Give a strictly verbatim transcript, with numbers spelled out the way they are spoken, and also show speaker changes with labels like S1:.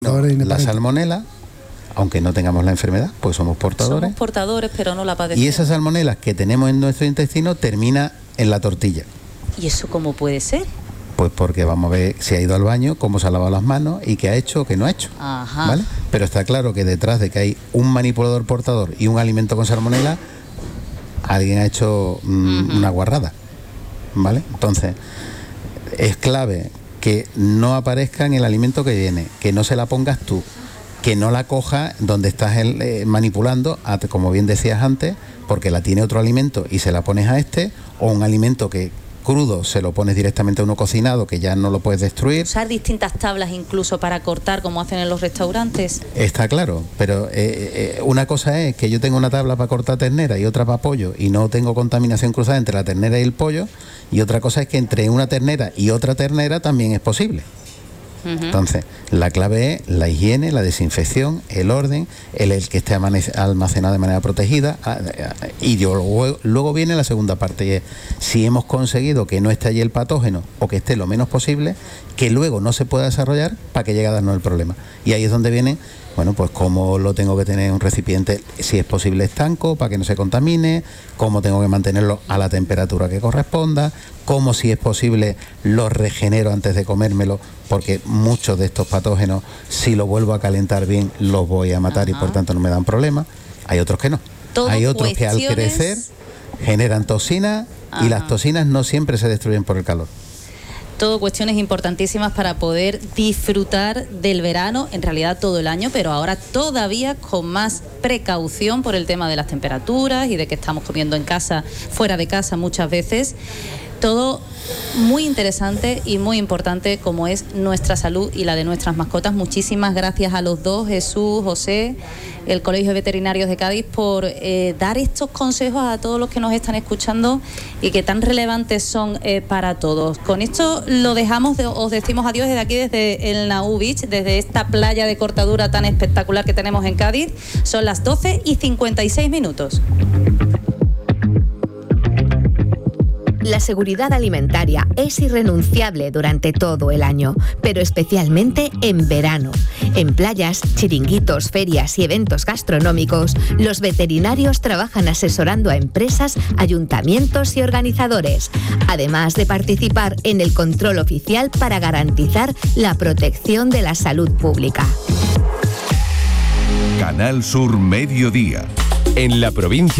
S1: No, la salmonela, aunque no tengamos la enfermedad, pues somos portadores.
S2: Somos portadores, pero no la padecemos.
S1: Y esa salmonela que tenemos en nuestro intestino termina en la tortilla.
S2: ¿Y eso cómo puede ser?
S1: Pues porque vamos a ver si ha ido al baño, cómo se ha lavado las manos y qué ha hecho o qué no ha hecho.
S2: Ajá.
S1: ¿Vale? Pero está claro que detrás de que hay un manipulador portador y un alimento con salmonela, alguien ha hecho mmm, uh-huh. una guarrada. ¿Vale? Entonces, es clave que no aparezca en el alimento que viene, que no se la pongas tú, que no la cojas donde estás el, eh, manipulando, como bien decías antes, porque la tiene otro alimento y se la pones a este, o un alimento que crudo se lo pones directamente a uno cocinado, que ya no lo puedes destruir.
S2: Usar distintas tablas incluso para cortar, como hacen en los restaurantes.
S1: Está claro, pero eh, eh, una cosa es que yo tengo una tabla para cortar ternera y otra para pollo y no tengo contaminación cruzada entre la ternera y el pollo, y otra cosa es que entre una ternera y otra ternera también es posible. Uh-huh. Entonces, la clave es la higiene, la desinfección, el orden, el, el que esté almacenado de manera protegida, y luego, luego viene la segunda parte, y es si hemos conseguido que no esté allí el patógeno o que esté lo menos posible, que luego no se pueda desarrollar para que llegue a darnos el problema. Y ahí es donde viene, bueno, pues cómo lo tengo que tener en un recipiente, si es posible estanco, para que no se contamine, cómo tengo que mantenerlo a la temperatura que corresponda, cómo, si es posible, lo regenero antes de comérmelo, porque muchos de estos patógenos, si lo vuelvo a calentar bien, los voy a matar. Ajá. Y por tanto no me dan problema. Hay otros que no.
S2: Todo
S1: Hay otros
S2: cuestiones...
S1: que al crecer generan toxinas. Ajá. Y las toxinas no siempre se destruyen por el calor.
S2: Todo cuestiones importantísimas para poder disfrutar del verano, en realidad todo el año, pero ahora todavía con más precaución por el tema de las temperaturas y de que estamos comiendo en casa, fuera de casa muchas veces. Todo muy interesante y muy importante, como es nuestra salud y la de nuestras mascotas. Muchísimas gracias a los dos, Jesús, José, el Colegio de Veterinarios de Cádiz, por eh, dar estos consejos a todos los que nos están escuchando y que tan relevantes son eh, para todos. Con esto lo dejamos, de, os decimos adiós desde aquí, desde el Naú Beach, desde esta playa de cortadura tan espectacular que tenemos en Cádiz. Son las doce y cincuenta y seis minutos.
S3: La seguridad alimentaria es irrenunciable durante todo el año, pero especialmente en verano. En playas, chiringuitos, ferias y eventos gastronómicos, los veterinarios trabajan asesorando a empresas, ayuntamientos y organizadores, además de participar en el control oficial para garantizar la protección de la salud pública.
S4: Canal Sur Mediodía. En la provincia